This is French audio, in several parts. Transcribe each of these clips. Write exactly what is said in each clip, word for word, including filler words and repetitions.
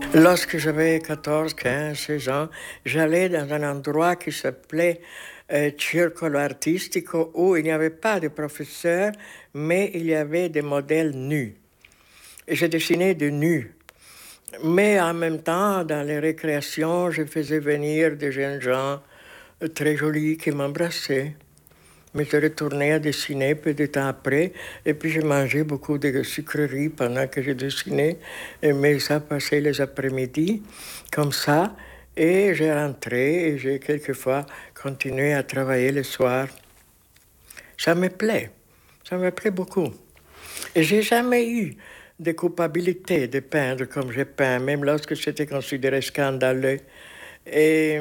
Lorsque j'avais quatorze, quinze, seize ans, j'allais dans un endroit qui s'appelait euh, Circolo Artistico où il n'y avait pas de professeur, mais il y avait des modèles nus. Et je dessinais de nus. Mais en même temps, dans les récréations, je faisais venir des jeunes gens euh, très jolis qui m'embrassaient. Mais je retournais à dessiner peu de temps après, et puis je mangeais beaucoup de sucreries pendant que je dessinais, et mais ça passait les après-midi, comme ça, et j'ai rentré, et j'ai quelquefois continué à travailler le soir. Ça me plaît, ça me plaît beaucoup. Et j'ai jamais eu de culpabilité de peindre comme j'ai peint, même lorsque c'était considéré scandaleux. Et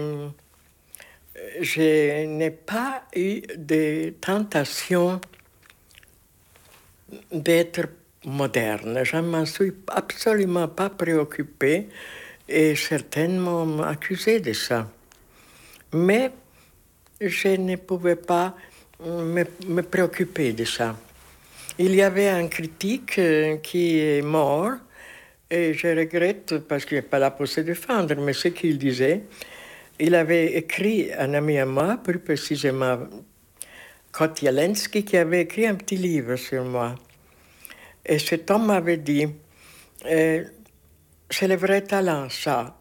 je n'ai pas eu de tentation d'être moderne. Je ne m'en suis absolument pas préoccupée et certainement m'ont accusé de ça. Mais je ne pouvais pas me, me préoccuper de ça. Il y avait un critique euh, qui est mort et je regrette parce qu'il n'est pas là pour se défendre, mais ce qu'il disait, il avait écrit un ami à moi, plus précisément Kotielensky, qui avait écrit un petit livre sur moi. Et cet homme m'avait dit, euh, c'est le vrai talent, ça,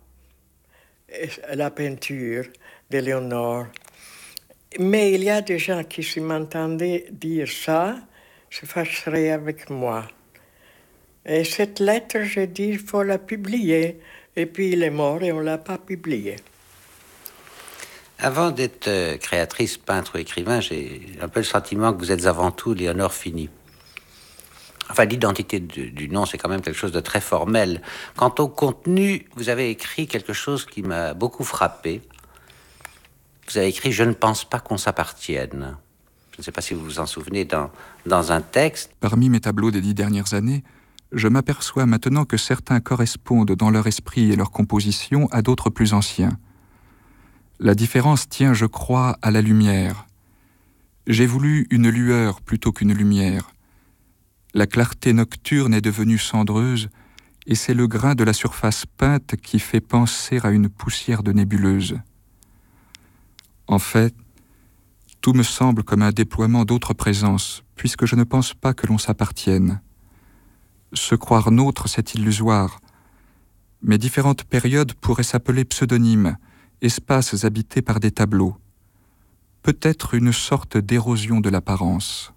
la peinture de Léonore. Mais il y a des gens qui, si m'entendaient dire ça, se fâcheraient avec moi. Et cette lettre, j'ai dit, il faut la publier. Et puis il est mort et on ne l'a pas publiée. Avant d'être euh, créatrice, peintre ou écrivain, j'ai un peu le sentiment que vous êtes avant tout Léonore Fini. Enfin, l'identité du, du nom, c'est quand même quelque chose de très formel. Quant au contenu, vous avez écrit quelque chose qui m'a beaucoup frappé. Vous avez écrit « Je ne pense pas qu'on s'appartienne ». Je ne sais pas si vous vous en souvenez dans, dans un texte. Parmi mes tableaux des dix dernières années, je m'aperçois maintenant que certains correspondent dans leur esprit et leur composition à d'autres plus anciens. La différence tient, je crois, à la lumière. J'ai voulu une lueur plutôt qu'une lumière. La clarté nocturne est devenue cendreuse, et c'est le grain de la surface peinte qui fait penser à une poussière de nébuleuse. En fait, tout me semble comme un déploiement d'autres présences, puisque je ne pense pas que l'on s'appartienne. Se croire nôtre, c'est illusoire. Mes différentes périodes pourraient s'appeler pseudonymes, espaces habités par des tableaux. Peut-être une sorte d'érosion de l'apparence.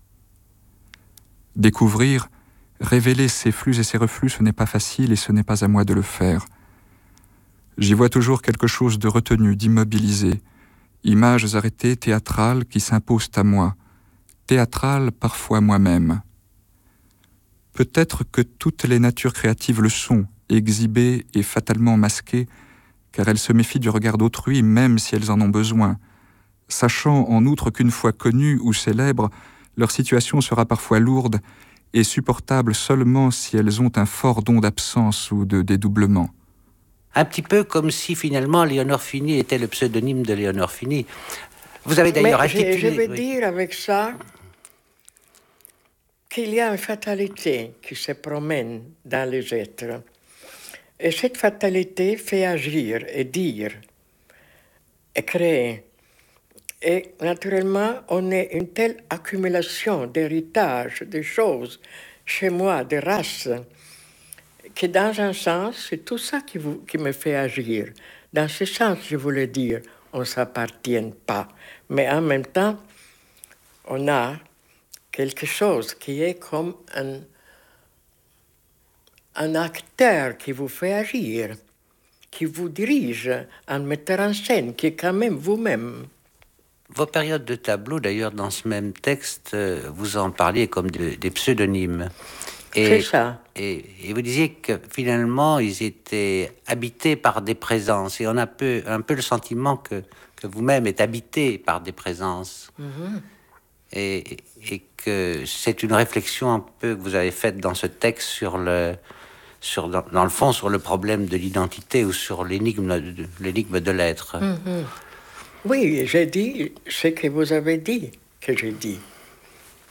Découvrir, révéler ces flux et ces reflux, ce n'est pas facile et ce n'est pas à moi de le faire. J'y vois toujours quelque chose de retenu, d'immobilisé, images arrêtées théâtrales qui s'imposent à moi, théâtrales parfois moi-même. Peut-être que toutes les natures créatives le sont, exhibées et fatalement masquées, car elles se méfient du regard d'autrui même si elles en ont besoin, sachant en outre qu'une fois connues ou célèbres, leur situation sera parfois lourde et supportable seulement si elles ont un fort don d'absence ou de dédoublement. Un petit peu comme si finalement Léonore Fini était le pseudonyme de Léonore Fini. Vous avez d'ailleurs intitulé... Je, je veux oui. dire avec ça qu'il y a une fatalité qui se promène dans les êtres. Et cette fatalité fait agir et dire et créer. Et naturellement, on est une telle accumulation d'héritage, de choses, chez moi, de races, que dans un sens, c'est tout ça qui, vous, qui me fait agir. Dans ce sens, je voulais dire, on ne s'appartient pas. Mais en même temps, on a quelque chose qui est comme un, un acteur qui vous fait agir, qui vous dirige, un metteur en scène, qui est quand même vous-même. Vos périodes de tableaux, d'ailleurs, dans ce même texte, vous en parliez comme de, des pseudonymes. Et, c'est ça. Et, et vous disiez que finalement, ils étaient habités par des présences. Et on a peu, un peu le sentiment que, que vous-même êtes habité par des présences. Mm-hmm. Et, et que c'est une réflexion un peu que vous avez faite dans ce texte sur le... Sur, dans, dans le fond, sur le problème de l'identité ou sur l'énigme de, l'énigme de l'être. Mm-hmm. Oui, j'ai dit ce que vous avez dit, que j'ai dit.